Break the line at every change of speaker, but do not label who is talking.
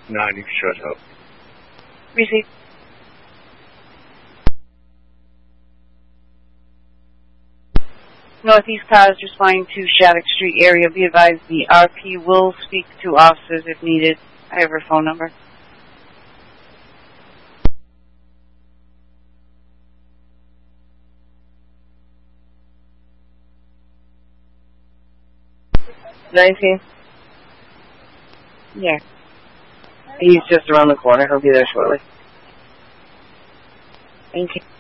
90 should help.
Receive. Northeast cars responding to Shattuck Street area. Be advised the RP will speak to officers if needed. I have her phone number.
$19?
Yeah.
He's just around the corner. He'll be there shortly.
Thank you.